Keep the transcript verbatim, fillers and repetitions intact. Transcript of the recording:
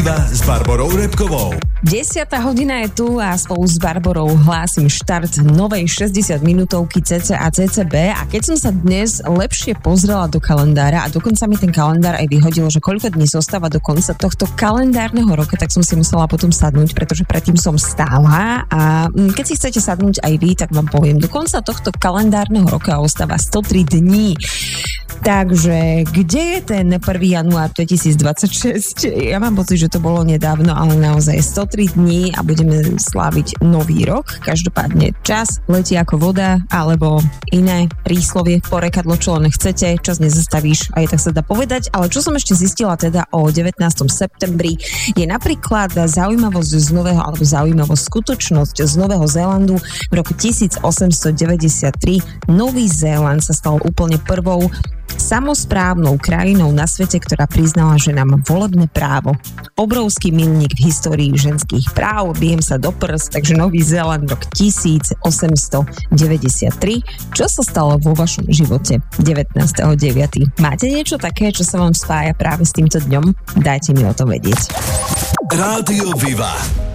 Viva s Barborou Repkovou. desiata hodina je tu a spolu s Barborou hlásim štart novej šesťdesiat minútovky cé cé á cé cé bé a keď som sa dnes lepšie pozrela do kalendára a dokonca mi ten kalendár aj vyhodil, že koľko dní zostáva do konca tohto kalendárneho roka, tak som si musela potom sadnúť, pretože predtým som stála a keď si chcete sadnúť aj vy, tak vám poviem, do konca tohto kalendárneho roka ostáva sto tri dní. Takže kde je ten prvého januára dvetisícdvadsaťšesť? Ja mám pocit, že to bolo nedávno, ale naozaj sto tri dní a budeme sláviť nový rok. Každopádne čas letí ako voda, alebo iné príslovie, porekadlo, čo len chcete, čas nezastavíš, aj tak sa dá povedať. Ale čo som ešte zistila teda o devätnásteho septembri, je napríklad zaujímavosť z nového, alebo zaujímavosť skutočnosť z Nového Zélandu. V roku tisícosemstodeväťdesiattri Nový Zéland sa stal úplne prvou samosprávnou krajinou na svete, ktorá priznala ženám volebné právo. Obrovský milník v histórii ženských práv, bijem sa do prst, takže Nový Zéland rok tisícosemstodeväťdesiattri. Čo sa stalo vo vašom živote devätnásteho deviateho Máte niečo také, čo sa vám spája práve s týmto dňom? Dajte mi o to vedieť. Rádio Viva.